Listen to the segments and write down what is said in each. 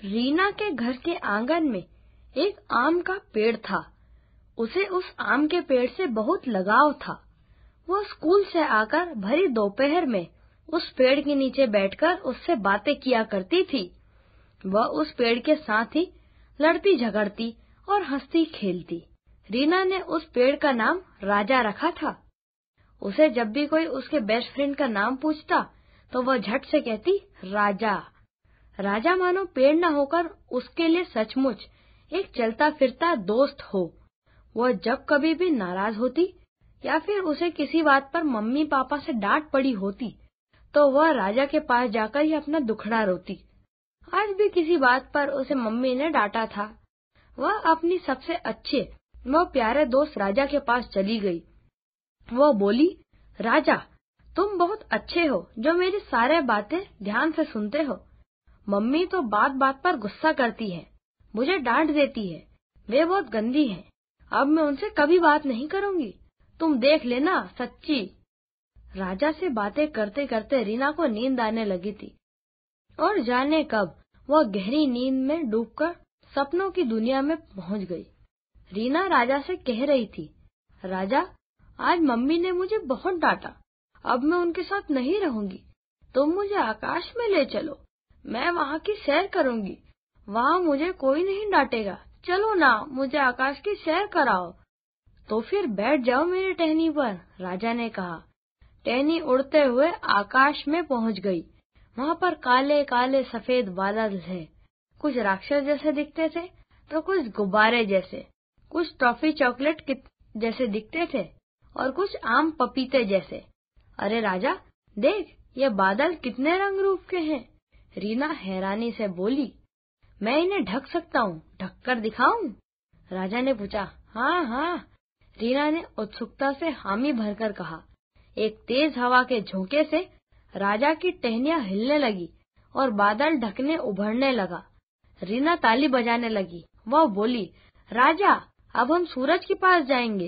रीना के घर के आंगन में एक आम का पेड़ था। उसे उस आम के पेड़ से बहुत लगाव था। वो स्कूल से आकर भरी दोपहर में उस पेड़ के नीचे बैठकर उससे बातें किया करती थी। वह उस पेड़ के साथ ही लड़ती झगड़ती और हंसती खेलती। रीना ने उस पेड़ का नाम राजा रखा था। उसे जब भी कोई उसके बेस्ट फ्रेंड का नाम पूछता तो वह झट से कहती राजा। राजा मानो पेड़ न होकर उसके लिए सचमुच एक चलता फिरता दोस्त हो। वह जब कभी भी नाराज होती या फिर उसे किसी बात पर मम्मी पापा से डांट पड़ी होती तो वह राजा के पास जाकर ही अपना दुखड़ा रोती। आज भी किसी बात पर उसे मम्मी ने डांटा था। वह अपनी सबसे अच्छे व प्यारे दोस्त राजा के पास चली गई। वह बोली, राजा तुम बहुत अच्छे हो जो मेरी सारे बातें ध्यान से सुनते हो। मम्मी तो बात बात पर गुस्सा करती है, मुझे डांट देती है, वे बहुत गंदी हैं। अब मैं उनसे कभी बात नहीं करूंगी, तुम देख लेना सच्ची। राजा से बातें करते करते रीना को नींद आने लगी थी और जाने कब वह गहरी नींद में डूबकर सपनों की दुनिया में पहुंच गई। रीना राजा से कह रही थी, राजा आज मम्मी ने मुझे बहुत डांटा, अब मैं उनके साथ नहीं रहूंगी। तुम मुझे आकाश में ले चलो, मैं वहाँ की सैर करूंगी, वहाँ मुझे कोई नहीं डांटेगा। चलो ना, मुझे आकाश की सैर कराओ। तो फिर बैठ जाओ मेरी टहनी पर, राजा ने कहा। टहनी उड़ते हुए आकाश में पहुंच गई। वहाँ पर काले काले सफेद बादल थे। कुछ राक्षस जैसे दिखते थे तो कुछ गुब्बारे जैसे, कुछ टॉफी चॉकलेट जैसे दिखते थे और कुछ आम पपीते जैसे। अरे राजा देख, ये बादल कितने रंग रूप के हैं। रीना हैरानी से बोली, मैं इन्हें ढक सकता हूँ, ढक कर दिखाऊं? राजा ने पूछा। हाँ हाँ, रीना ने उत्सुकता से हामी भरकर कहा। एक तेज हवा के झोंके से राजा की टहनियां हिलने लगी और बादल ढकने उभरने लगा। रीना ताली बजाने लगी। वह बोली, राजा अब हम सूरज के पास जाएंगे।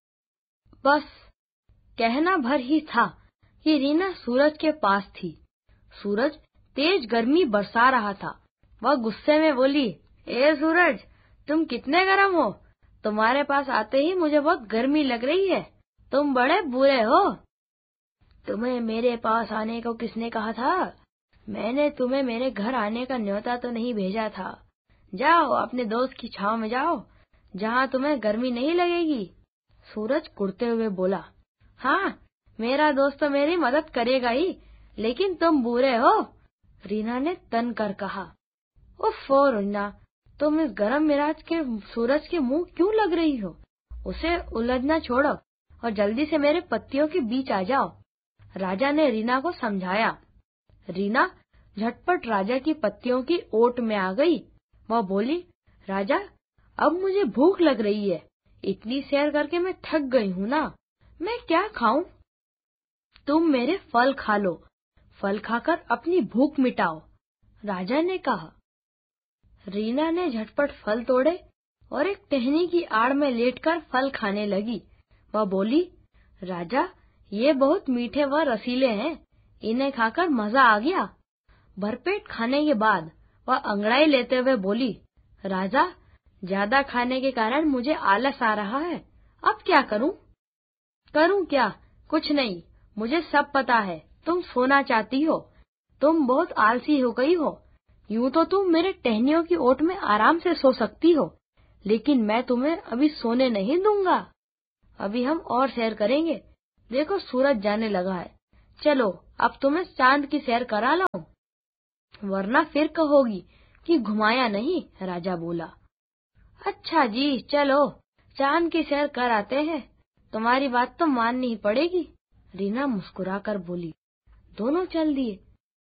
बस कहना भर ही था कि रीना सूरज के पास थी। सूरज तेज गर्मी बरसा रहा था। वह गुस्से में बोली, ए सूरज, तुम कितने गर्म हो। तुम्हारे पास आते ही मुझे बहुत गर्मी लग रही है। तुम बड़े बुरे हो। तुम्हें मेरे पास आने को किसने कहा था? मैंने तुम्हें मेरे घर आने का न्योता तो नहीं भेजा था। जाओ अपने दोस्त की छांव में जाओ, जहाँ तुम्हें गर्मी नहीं लगेगी। सूरज कुड़ते हुए बोला, हाँ मेरा दोस्त तो मेरी मदद करेगा ही, लेकिन तुम बुरे हो। रीना ने तन कर कहा। उफ़्फ़ो रीना, तुम इस गर्म मिजाज के सूरज के मुंह क्यों लग रही हो? उसे उलझना छोड़ो और जल्दी से मेरे पत्तियों के बीच आ जाओ। राजा ने रीना को समझाया। रीना झटपट राजा की पत्तियों की ओट में आ गई। वह बोली, राजा अब मुझे भूख लग रही है, इतनी सैर करके मैं थक गई हूँ ना, मैं क्या खाऊं? तुम मेरे फल खा लो, फल खाकर अपनी भूख मिटाओ, राजा ने कहा। रीना ने झटपट फल तोड़े और एक टहनी की आड़ में लेटकर फल खाने लगी। वह बोली, राजा ये बहुत मीठे व रसीले हैं, इन्हें खाकर मजा आ गया। भरपेट खाने के बाद वह अंगड़ाई लेते हुए बोली, राजा ज्यादा खाने के कारण मुझे आलस आ रहा है, अब क्या करूं? करूं क्या? कुछ नहीं, मुझे सब पता है। तुम सोना चाहती हो, तुम बहुत आलसी हो गई हो। यूं तो तुम मेरे टहनियों की ओट में आराम से सो सकती हो, लेकिन मैं तुम्हें अभी सोने नहीं दूंगा। अभी हम और सैर करेंगे। देखो सूरज जाने लगा है, चलो अब तुम्हें चांद की सैर करा लाऊं, वरना फिर कहोगी कि घुमाया नहीं, राजा बोला। अच्छा जी, चलो चांद की सैर कर आते हैं, तुम्हारी बात तो माननी ही पड़ेगी, रीना मुस्कुराकर बोली। दोनों चल दिए।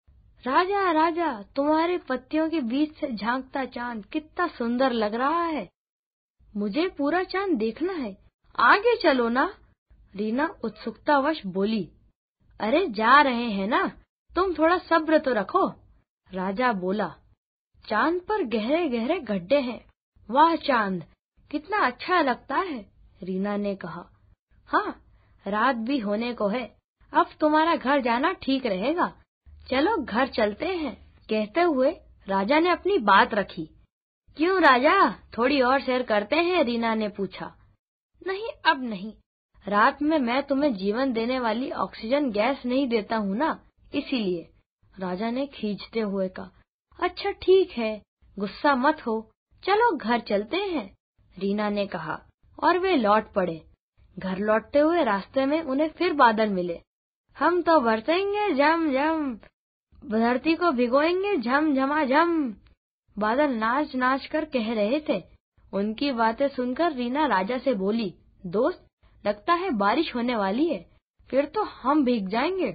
राजा राजा, तुम्हारे पत्तियों के बीच से झांकता चांद कितना सुंदर लग रहा है, मुझे पूरा चांद देखना है, आगे चलो ना, रीना उत्सुकतावश बोली। अरे जा रहे हैं ना, तुम थोड़ा सब्र तो रखो, राजा बोला। चांद पर गहरे गहरे गड्ढे हैं। वाह चांद, कितना अच्छा लगता है, रीना ने कहा। हाँ, रात भी होने को है, अब तुम्हारा घर जाना ठीक रहेगा, चलो घर चलते हैं, कहते हुए राजा ने अपनी बात रखी। क्यों राजा, थोड़ी और सैर करते हैं? रीना ने पूछा। नहीं, अब नहीं। रात में मैं तुम्हें जीवन देने वाली ऑक्सीजन गैस नहीं देता हूँ ना, इसीलिए। राजा ने खींचते हुए कहा। अच्छा ठीक है, गुस्सा मत हो, चलो घर चलते हैं, रीना ने कहा, और वे लौट पड़े। घर लौटते हुए रास्ते में उन्हें फिर बादल मिले। हम तो बरसेंगे झम झम, धरती को भिगोएंगे झम झमाझम, बादल नाच नाच कर कह रहे थे। उनकी बातें सुनकर रीना राजा से बोली, दोस्त, लगता है बारिश होने वाली है, फिर तो हम भीग जाएंगे।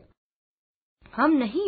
हम नहीं,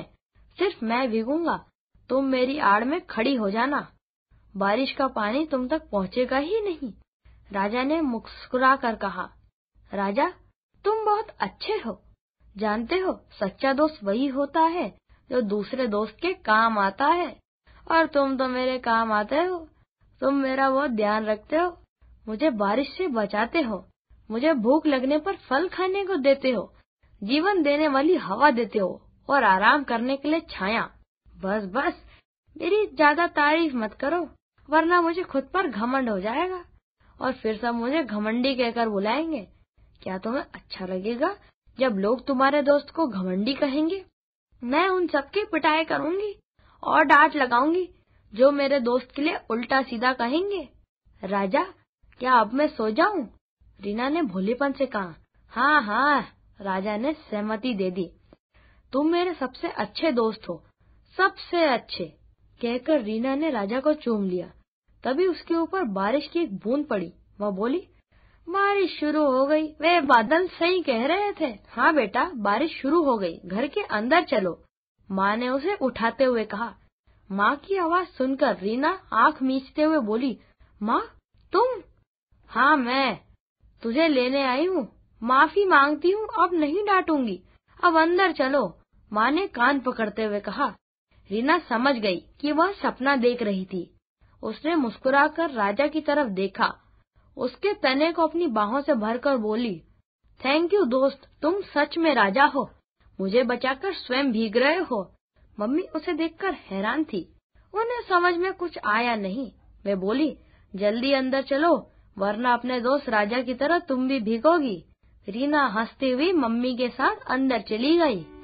सिर्फ मैं भीगूंगा, तुम मेरी आड़ में खड़ी हो जाना, बारिश का पानी तुम तक पहुँचेगा ही नहीं। राजा ने मुस्कुरा कर कहा। राजा, तुम बहुत अच्छे हो, जानते हो सच्चा दोस्त वही होता है जो दूसरे दोस्त के काम आता है, और तुम तो मेरे काम आते हो, तुम मेरा बहुत ध्यान रखते हो, मुझे बारिश से बचाते हो, मुझे भूख लगने पर फल खाने को देते हो, जीवन देने वाली हवा देते हो, और आराम करने के लिए छाया। बस बस, मेरी ज्यादा तारीफ मत करो, वरना मुझे खुद पर घमंड हो जाएगा, और फिर सब मुझे घमंडी कहकर बुलाएंगे। क्या तुम्हें अच्छा लगेगा जब लोग तुम्हारे दोस्त को घमंडी कहेंगे? मैं उन सबकी पिटाई करूंगी और डांट लगाऊंगी जो मेरे दोस्त के लिए उल्टा सीधा कहेंगे। राजा, क्या अब मैं सो जाऊं? रीना ने भोलेपन से कहा। हाँ हाँ, राजा ने सहमति दे दी। तुम मेरे सबसे अच्छे दोस्त हो, सबसे अच्छे, कहकर रीना ने राजा को चूम लिया। तभी उसके ऊपर बारिश की एक बूंद पड़ी। वह बोली, बारिश शुरू हो गई। वे बादल सही कह रहे थे। हाँ बेटा, बारिश शुरू हो गई, घर के अंदर चलो, माँ ने उसे उठाते हुए कहा। माँ की आवाज सुनकर रीना आंख मीचते हुए बोली, माँ, तुम? हाँ, मैं तुझे लेने आई हूँ, माफी मांगती हूँ, अब नहीं डांटूंगी, अब अंदर चलो, माँ ने कान पकड़ते हुए कहा। रीना समझ गई कि वह सपना देख रही थी। उसने मुस्कुराकर राजा की तरफ देखा, उसके तने को अपनी बाहों से भरकर बोली, थैंक यू दोस्त, तुम सच में राजा हो, मुझे बचाकर स्वयं भीग रहे हो। मम्मी उसे देखकर हैरान थी, उन्हें समझ में कुछ आया नहीं। वे बोली, जल्दी अंदर चलो, वरना अपने दोस्त राजा की तरह तुम भी भीगोगी। रीना हंसती हुई मम्मी के साथ अंदर चली गई।